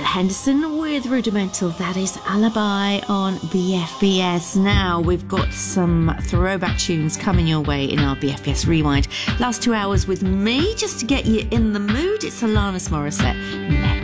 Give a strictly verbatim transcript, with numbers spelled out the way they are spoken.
Henderson with Rudimental. That is Alibi on B F B S. Now we've got some throwback tunes coming your way in our B F B S Rewind. Last two hours with me just to get you in the mood. It's Alanis Morissette next.